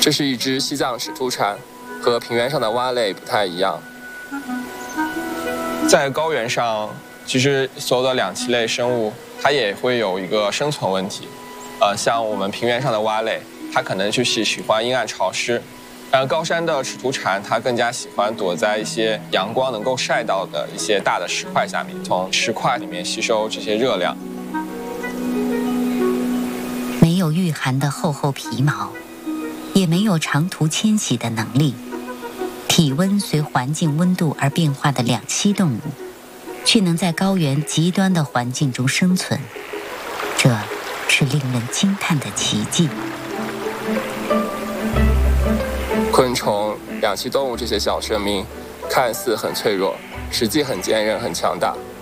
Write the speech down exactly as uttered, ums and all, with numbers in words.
这是一只西藏齿突蝉，和平原上的蛙类不太一样。在高原上，其实所有的两栖类生物，它也会有一个生存问题。呃，像我们平原上的蛙类，它可能就是喜欢阴暗潮湿。而高山的齿突蝉，它更加喜欢躲在一些阳光能够晒到的一些大的石块下面，从石块里面吸收这些热量。 没有御寒的厚厚皮毛，也没有长途迁徙的能力，体温随环境温度而变化的两栖动物，却能在高原极端的环境中生存，这是令人惊叹的奇迹。 昆虫、两栖动物这些小生命，看似很脆弱，实际很坚韧、很强大。